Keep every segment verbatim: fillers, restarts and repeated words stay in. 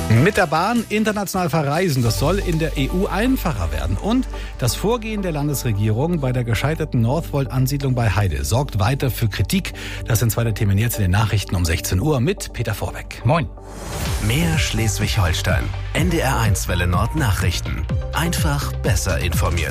Mit der Bahn international verreisen, das soll in der E U einfacher werden. Und das Vorgehen der Landesregierung bei der gescheiterten Northvolt-Ansiedlung bei Heide sorgt weiter für Kritik. Das sind zwei der Themen jetzt in den Nachrichten um sechzehn Uhr mit Peter Vorbeck. Moin. Mehr Schleswig-Holstein. N D R eins Welle Nord Nachrichten. Einfach besser informiert.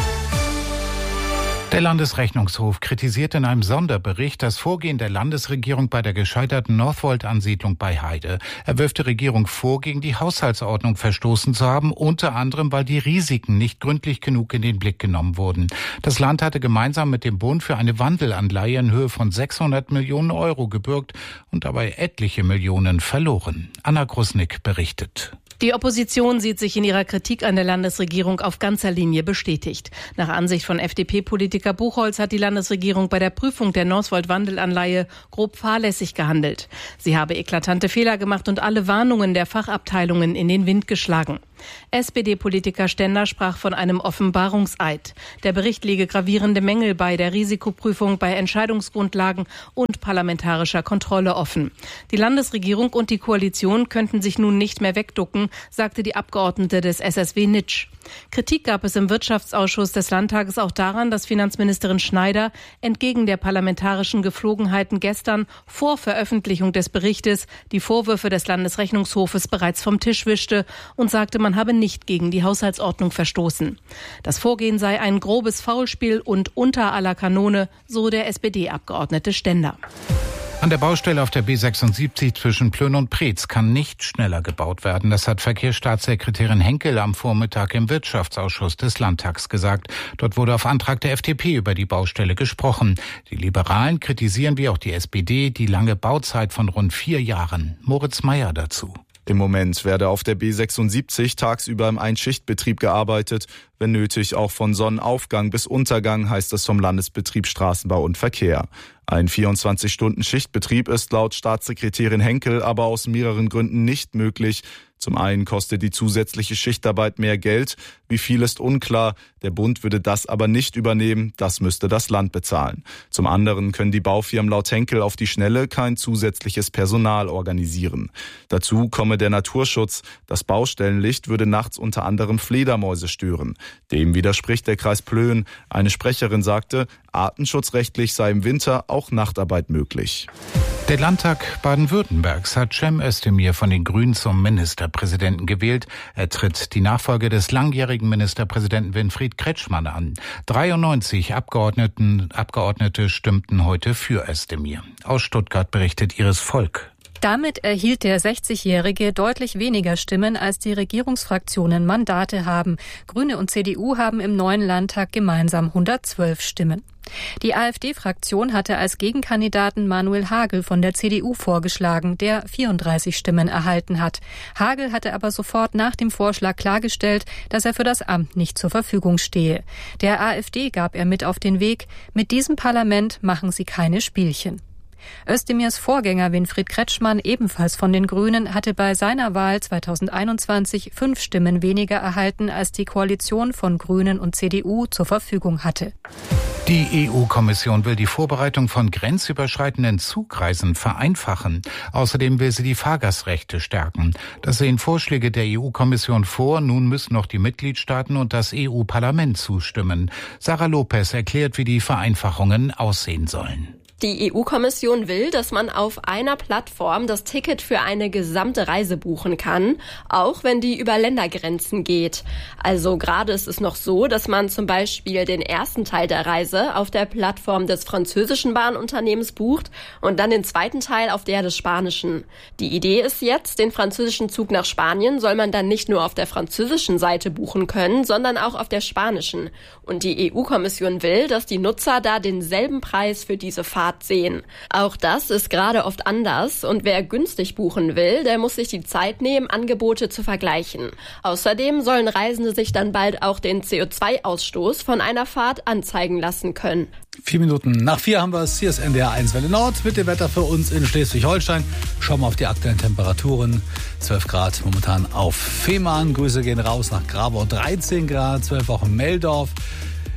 Der Landesrechnungshof kritisiert in einem Sonderbericht das Vorgehen der Landesregierung bei der gescheiterten Northvolt-Ansiedlung bei Heide. Er wirft der Regierung vor, gegen die Haushaltsordnung verstoßen zu haben, unter anderem, weil die Risiken nicht gründlich genug in den Blick genommen wurden. Das Land hatte gemeinsam mit dem Bund für eine Wandelanleihe in Höhe von sechshundert Millionen Euro gebürgt und dabei etliche Millionen verloren. Anna Grusnick berichtet. Die Opposition sieht sich in ihrer Kritik an der Landesregierung auf ganzer Linie bestätigt. Nach Ansicht von F D P-Politiker Buchholz hat die Landesregierung bei der Prüfung der Northvolt-Wandelanleihe grob fahrlässig gehandelt. Sie habe eklatante Fehler gemacht und alle Warnungen der Fachabteilungen in den Wind geschlagen. S P D-Politiker Stender sprach von einem Offenbarungseid. Der Bericht lege gravierende Mängel bei der Risikoprüfung, bei Entscheidungsgrundlagen und parlamentarischer Kontrolle offen. Die Landesregierung und die Koalition könnten sich nun nicht mehr wegducken, sagte die Abgeordnete des S S W Nitsch. Kritik gab es im Wirtschaftsausschuss des Landtages auch daran, dass Finanzministerin Schneider entgegen der parlamentarischen Geflogenheiten gestern vor Veröffentlichung des Berichtes die Vorwürfe des Landesrechnungshofes bereits vom Tisch wischte und sagte, man habe nicht gegen die Haushaltsordnung verstoßen. Das Vorgehen sei ein grobes Faulspiel und unter aller Kanone, so der S P D-Abgeordnete Stender. An der Baustelle auf der B sechsundsiebzig zwischen Plön und Preetz kann nicht schneller gebaut werden. Das hat Verkehrsstaatssekretärin Henkel am Vormittag im Wirtschaftsausschuss des Landtags gesagt. Dort wurde auf Antrag der F D P über die Baustelle gesprochen. Die Liberalen kritisieren wie auch die S P D die lange Bauzeit von rund vier Jahren. Moritz Meyer dazu. Im Moment werde auf der B sechsundsiebzig tagsüber im Einschichtbetrieb gearbeitet. Wenn nötig auch von Sonnenaufgang bis Untergang, heißt es vom Landesbetrieb Straßenbau und Verkehr. Ein vierundzwanzig-Stunden-Schichtbetrieb ist laut Staatssekretärin Henkel aber aus mehreren Gründen nicht möglich. Zum einen kostet die zusätzliche Schichtarbeit mehr Geld. Wie viel ist unklar. Der Bund würde das aber nicht übernehmen. Das müsste das Land bezahlen. Zum anderen können die Baufirmen laut Henkel auf die Schnelle kein zusätzliches Personal organisieren. Dazu komme der Naturschutz. Das Baustellenlicht würde nachts unter anderem Fledermäuse stören. Dem widerspricht der Kreis Plön. Eine Sprecherin sagte, artenschutzrechtlich sei im Winter auch Nachtarbeit möglich. Der Landtag Baden-Württembergs hat Cem Özdemir von den Grünen zum Ministerpräsidenten gewählt. Er tritt die Nachfolge des langjährigen Ministerpräsidenten Winfried Kretschmann an. dreiundneunzig Abgeordneten, Abgeordnete stimmten heute für Özdemir. Aus Stuttgart berichtet Iris Volk. Damit erhielt der sechzigjährige deutlich weniger Stimmen, als die Regierungsfraktionen Mandate haben. Grüne und C D U haben im neuen Landtag gemeinsam hundertzwölf Stimmen. Die AfD-Fraktion hatte als Gegenkandidaten Manuel Hagel von der C D U vorgeschlagen, der vierunddreißig Stimmen erhalten hat. Hagel hatte aber sofort nach dem Vorschlag klargestellt, dass er für das Amt nicht zur Verfügung stehe. Der AfD gab er mit auf den Weg, mit diesem Parlament machen sie keine Spielchen. Özdemirs Vorgänger Winfried Kretschmann, ebenfalls von den Grünen, hatte bei seiner Wahl zweitausendeinundzwanzig fünf Stimmen weniger erhalten, als die Koalition von Grünen und C D U zur Verfügung hatte. Die E U-Kommission will die Vorbereitung von grenzüberschreitenden Zugreisen vereinfachen. Außerdem will sie die Fahrgastrechte stärken. Das sehen Vorschläge der E U-Kommission vor. Nun müssen noch die Mitgliedstaaten und das E U-Parlament zustimmen. Sarah Lopez erklärt, wie die Vereinfachungen aussehen sollen. Die E U-Kommission will, dass man auf einer Plattform das Ticket für eine gesamte Reise buchen kann, auch wenn die über Ländergrenzen geht. Also gerade ist es noch so, dass man zum Beispiel den ersten Teil der Reise auf der Plattform des französischen Bahnunternehmens bucht und dann den zweiten Teil auf der des spanischen. Die Idee ist jetzt, den französischen Zug nach Spanien soll man dann nicht nur auf der französischen Seite buchen können, sondern auch auf der spanischen. Und die E U-Kommission will, dass die Nutzer da denselben Preis für diese Fahrt sehen. Auch das ist gerade oft anders und wer günstig buchen will, der muss sich die Zeit nehmen, Angebote zu vergleichen. Außerdem sollen Reisende sich dann bald auch den C O zwei Ausstoß von einer Fahrt anzeigen lassen können. Vier Minuten nach vier haben wir es. Hier ist N D R eins Welle Nord mit dem Wetter für uns in Schleswig-Holstein. Schauen wir auf die aktuellen Temperaturen. zwölf Grad momentan auf Fehmarn. Grüße gehen raus nach Grabau. dreizehn Grad, zwölf auch in Meldorf.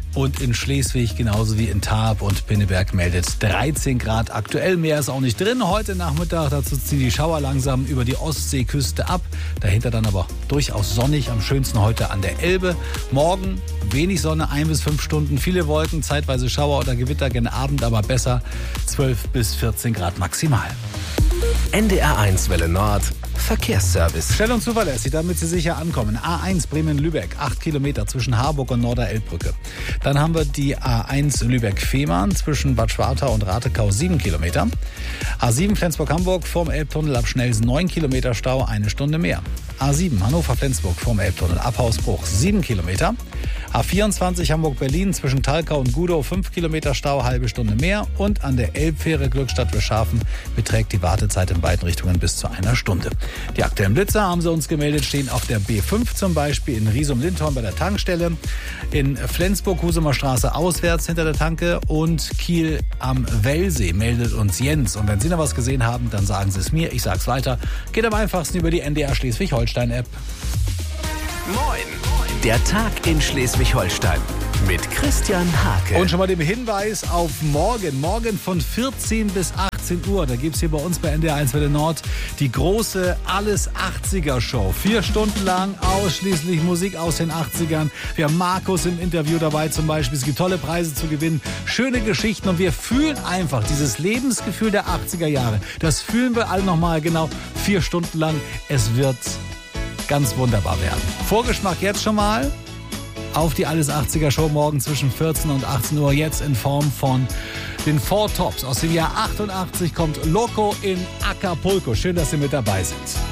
Und in Schleswig genauso wie in Tarp und Pinneberg meldet dreizehn Grad. Aktuell mehr ist auch nicht drin. Heute Nachmittag, dazu ziehen die Schauer langsam über die Ostseeküste ab. Dahinter dann aber durchaus sonnig. Am schönsten heute an der Elbe. Morgen wenig Sonne, ein bis fünf Stunden. Viele Wolken, zeitweise Schauer oder Gewitter, gen Abend aber besser. zwölf bis vierzehn Grad maximal. N D R eins Welle Nord Verkehrsservice. Schnell und zuverlässig, damit Sie sicher ankommen. A eins Bremen-Lübeck, acht Kilometer zwischen Harburg und Norder-Elbbrücke. Dann haben wir die A eins Lübeck-Fehmarn zwischen Bad Schwartau und Rathekau, sieben Kilometer. A sieben Flensburg-Hamburg vorm Elbtunnel ab Schnelsen, neun Kilometer Stau, eine Stunde mehr. A sieben Hannover-Flensburg vorm Elbtunnel ab Hausbruch, sieben Kilometer. A vierundzwanzig Hamburg-Berlin zwischen Talkau und Gudow, fünf Kilometer Stau, halbe Stunde mehr. Und an der Elbfähre Glückstadt-Wischhafen beträgt die Wartezeit in beiden Richtungen bis zu einer Stunde. Die aktuellen Blitzer, haben sie uns gemeldet, stehen auf der B fünf zum Beispiel in Riesum-Lindhorn bei der Tankstelle, in Flensburg, Husumer Straße auswärts hinter der Tanke und Kiel am Wellsee meldet uns Jens. Und wenn Sie noch was gesehen haben, dann sagen Sie es mir, ich sag's weiter. Geht am einfachsten über die N D R Schleswig-Holstein-App. Moin! Der Tag in Schleswig-Holstein mit Christian Hake. Und schon mal den Hinweis auf morgen. Morgen von vierzehn bis achtzehn Uhr. Da gibt es hier bei uns bei N D R eins Welle Nord die große Alles achtziger Show. Vier Stunden lang ausschließlich Musik aus den achtzigern. Wir haben Markus im Interview dabei zum Beispiel. Es gibt tolle Preise zu gewinnen, schöne Geschichten und wir fühlen einfach dieses Lebensgefühl der achtziger Jahre. Das fühlen wir alle nochmal genau vier Stunden lang. Es wird ganz wunderbar werden. Vorgeschmack jetzt schon mal auf die Alles achtziger Show morgen zwischen vierzehn und achtzehn Uhr. Jetzt in Form von den Four Tops. Aus dem Jahr achtundachtzig kommt Loco in Acapulco. Schön, dass Sie mit dabei sind.